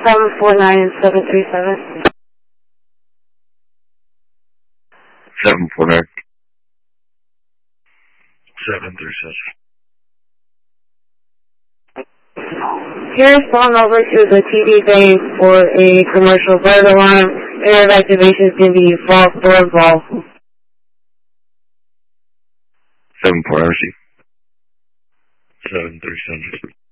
749-737. 749. 737. Here's phone over to the TD bay for a commercial bird alarm. Air activation is going to be false door ball. 749. 737.